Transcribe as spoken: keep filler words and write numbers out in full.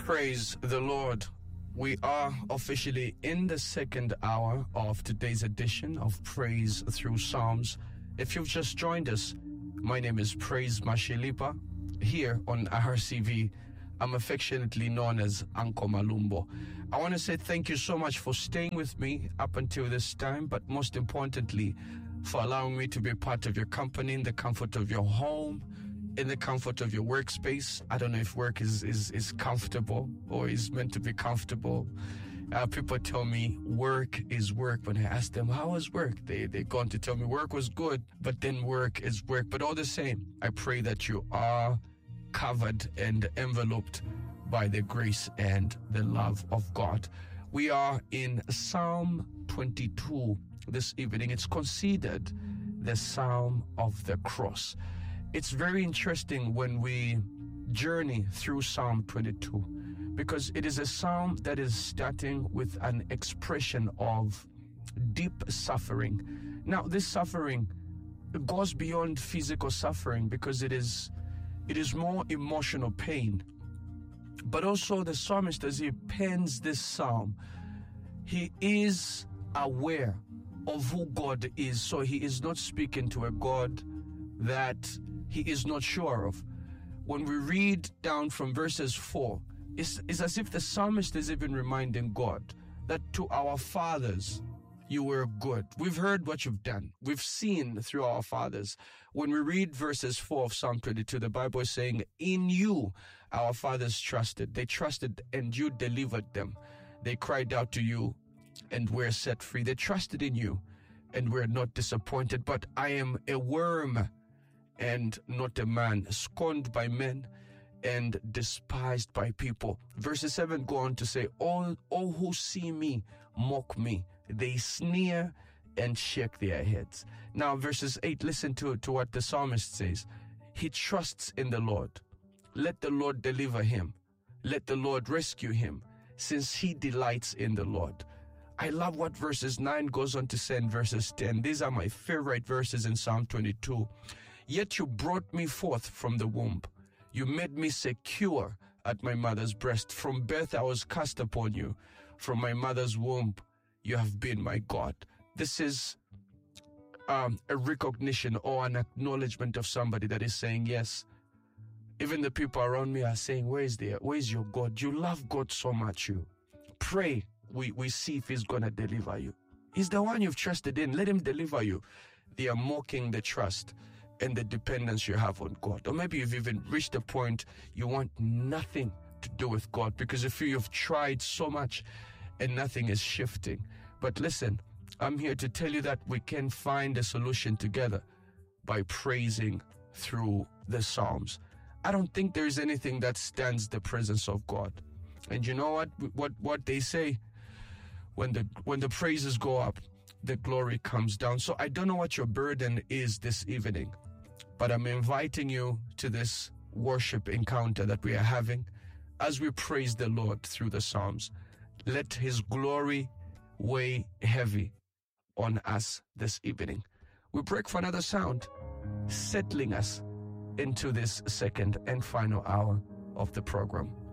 Praise the Lord. We are officially in the second hour of today's edition of Praise Through Psalms. If you've just joined us, my name is Praise Mashilipa. Here on R C V, I'm affectionately known as Uncle Malumbo. I want to say thank you so much for staying with me up until this time, but most importantly, for allowing me to be part of your company in the comfort of your home, in the comfort of your workspace. I don't know if work is, is, is comfortable or is meant to be comfortable. Uh, people tell me work is work. When I ask them, how was work? They, they're going to tell me work was good, but then work is work. But all the same, I pray that you are covered and enveloped by the grace and the love of God. We are in Psalm twenty-two this evening. It's considered the Psalm of the Cross. It's very interesting when we journey through Psalm twenty-two, because it is a psalm that is starting with an expression of deep suffering. Now, this suffering goes beyond physical suffering because it is it is more emotional pain. But also the psalmist, as he pens this psalm, he is aware of who God is. So he is not speaking to a God that he is not sure of. When we read down from verses four, it's, it's as if the psalmist is even reminding God that to our fathers, you were good. We've heard what you've done. We've seen through our fathers. When we read verses four of Psalm twenty-two, the Bible is saying, in you our fathers trusted. They trusted and you delivered them. They cried out to you and were set free. They trusted in you and were not disappointed. But I am a worm and not a man, scorned by men and despised by people. Verses seven go on to say, all, all who see me mock me. They sneer and shake their heads. Now, verses eight, listen to, to what the psalmist says. He trusts in the Lord. Let the Lord deliver him. Let the Lord rescue him, since he delights in the Lord. I love what verses nine goes on to say in verses ten. These are my favorite verses in Psalm twenty-two. Yet you brought me forth from the womb. You made me secure at my mother's breast. From birth I was cast upon you. From my mother's womb you have been my God. This is um, a recognition or an acknowledgement of somebody that is saying, yes, even the people around me are saying, where is there? Where is your God? You love God so much. You pray. We, we see if he's going to deliver you. He's the one you've trusted in. Let him deliver you. They are mocking the trust and the dependence you have on God. Or maybe you've even reached a point you want nothing to do with God because you feel you've tried so much and nothing is shifting. But listen, I'm here to tell you that we can find a solution together by praising through the Psalms. I don't think there is anything that stands the presence of God. And you know what? What what they say? When the when the praises go up, the glory comes down. So I don't know what your burden is this evening, but I'm inviting you to this worship encounter that we are having as we praise the Lord through the Psalms. Let his glory weigh heavy on us this evening. We break for another sound, settling us into this second and final hour of the program.